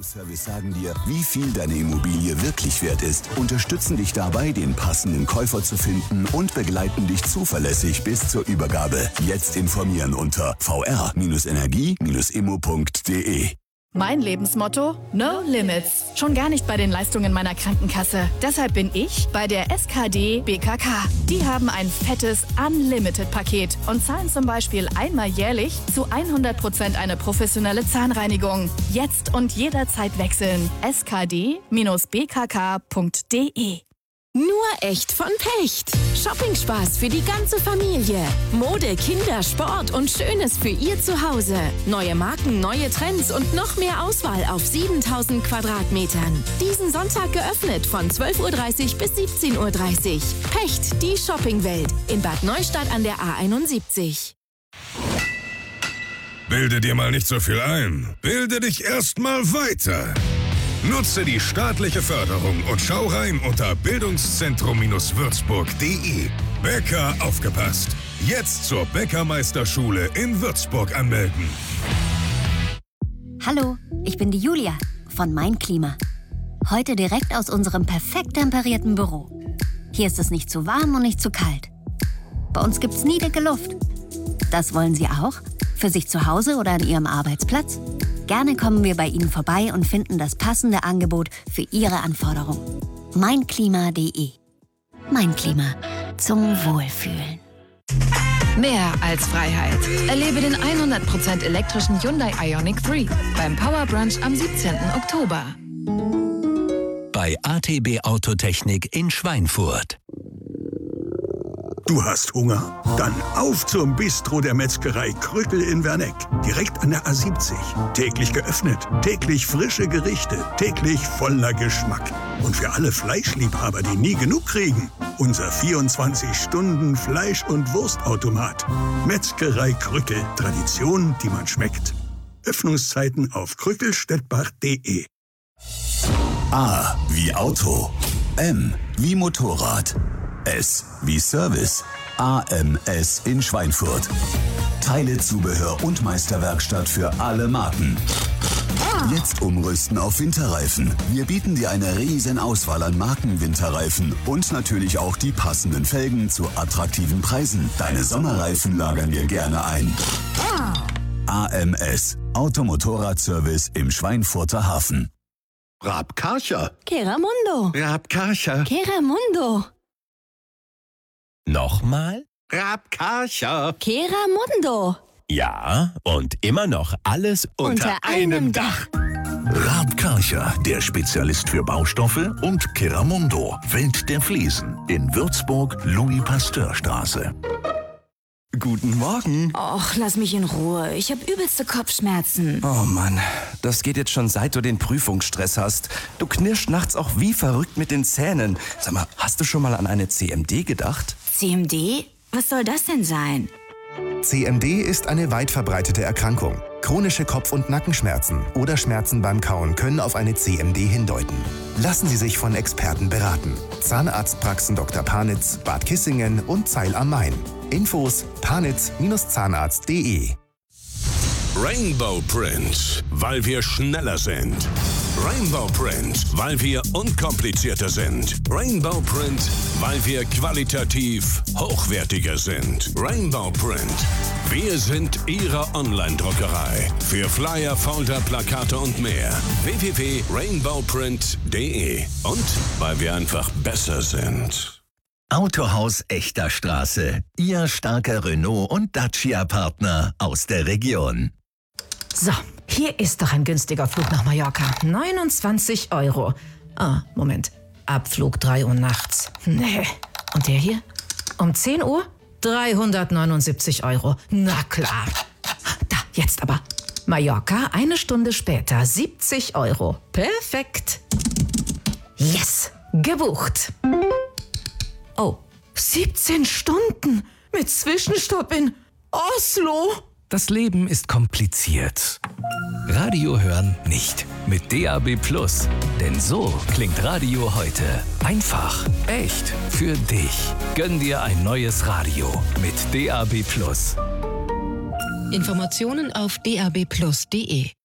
Service sagen dir, wie viel deine Immobilie wirklich wert ist, unterstützen dich dabei, den passenden Käufer zu finden und begleiten dich zuverlässig bis zur Übergabe. Jetzt informieren unter vr-energie-immo.de. Mein Lebensmotto? No Limits. Schon gar nicht bei den Leistungen meiner Krankenkasse. Deshalb bin ich bei der SKD BKK. Die haben ein fettes Unlimited-Paket und zahlen zum Beispiel einmal jährlich zu 100% eine professionelle Zahnreinigung. Jetzt und jederzeit wechseln. skd-bkk.de. Nur echt von Pecht. Shopping-Spaß für die ganze Familie. Mode, Kinder, Sport und Schönes für ihr Zuhause. Neue Marken, neue Trends und noch mehr Auswahl auf 7000 Quadratmetern. Diesen Sonntag geöffnet von 12:30 Uhr bis 17:30 Uhr. Pecht, die Shoppingwelt. In Bad Neustadt an der A71. Bilde dir mal nicht so viel ein. Bilde dich erst mal weiter. Nutze die staatliche Förderung und schau rein unter bildungszentrum-würzburg.de. Bäcker aufgepasst. Jetzt zur Bäckermeisterschule in Würzburg anmelden. Hallo, ich bin die Julia von Mein Klima. Heute direkt aus unserem perfekt temperierten Büro. Hier ist es nicht zu warm und nicht zu kalt. Bei uns gibt's nie dicke Luft. Das wollen Sie auch? Für sich zu Hause oder an Ihrem Arbeitsplatz? Gerne kommen wir bei Ihnen vorbei und finden das passende Angebot für Ihre Anforderungen. Meinklima.de. Mein Klima. Zum Wohlfühlen. Mehr als Freiheit. Erlebe den 100% elektrischen Hyundai Ioniq 3 beim Power Brunch am 17. Oktober. Bei ATB Autotechnik in Schweinfurt. Du hast Hunger? Dann auf zum Bistro der Metzgerei Krückel in Werneck. Direkt an der A70. Täglich geöffnet, täglich frische Gerichte, täglich voller Geschmack. Und für alle Fleischliebhaber, die nie genug kriegen, unser 24-Stunden-Fleisch- und Wurstautomat. Metzgerei Krückel. Tradition, die man schmeckt. Öffnungszeiten auf krückelstettbach.de. A wie Auto. M wie Motorrad. S wie Service. AMS in Schweinfurt. Teile, Zubehör und Meisterwerkstatt für alle Marken. Jetzt umrüsten auf Winterreifen. Wir bieten dir eine riesen Auswahl an Marken-Winterreifen und natürlich auch die passenden Felgen zu attraktiven Preisen. Deine Sommerreifen lagern wir gerne ein. AMS. Automotorradservice im Schweinfurter Hafen. Raab Karcher. Keramundo. Raab Karcher. Keramundo. Nochmal? Raab Karcher. Keramundo. Ja, und immer noch alles unter einem Dach. Raab Karcher, der Spezialist für Baustoffe, und Keramundo, Welt der Fliesen, in Würzburg, Louis-Pasteur-Straße. Guten Morgen. Och, lass mich in Ruhe. Ich habe übelste Kopfschmerzen. Oh Mann, das geht jetzt schon seit du den Prüfungsstress hast. Du knirschst nachts auch wie verrückt mit den Zähnen. Sag mal, hast du schon mal an eine CMD gedacht? CMD? Was soll das denn sein? CMD ist eine weit verbreitete Erkrankung. Chronische Kopf- und Nackenschmerzen oder Schmerzen beim Kauen können auf eine CMD hindeuten. Lassen Sie sich von Experten beraten. Zahnarztpraxen Dr. Panitz, Bad Kissingen und Zeil am Main. Infos panitz-zahnarzt.de. Rainbow Print, weil wir schneller sind. Rainbow Print, weil wir unkomplizierter sind. Rainbow Print, weil wir qualitativ hochwertiger sind. Rainbow Print, wir sind Ihre Online-Druckerei. Für Flyer, Folder, Plakate und mehr. www.rainbowprint.de. Und weil wir einfach besser sind. Autohaus Echter Straße. Ihr starker Renault- und Dacia-Partner aus der Region. So, hier ist doch ein günstiger Flug nach Mallorca. 29 €. Ah, Moment. Abflug 3 Uhr nachts. Nee. Und der hier? Um 10 Uhr? 379 €. Na klar. Da, jetzt aber. Mallorca, 1 Stunde später. 70 €. Perfekt. Yes, gebucht. Oh, 17 Stunden mit Zwischenstopp in Oslo. Das Leben ist kompliziert. Radio hören nicht. Mit DAB+. Denn so klingt Radio heute. Einfach, echt, für dich. Gönn dir ein neues Radio mit DAB+. Informationen auf dabplus.de.